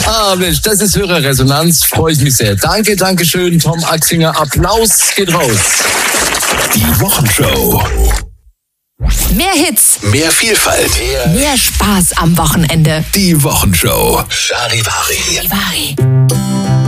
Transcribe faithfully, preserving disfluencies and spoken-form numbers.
Ah, Mensch, das ist Hörerresonanz. Freue ich mich sehr. Danke, danke schön, Tom Axinger. Applaus geht raus. Die Wochenshow. Mehr Hits, Mehr Vielfalt. mehr Spaß am Wochenende. Die Wochenshow. Charivari.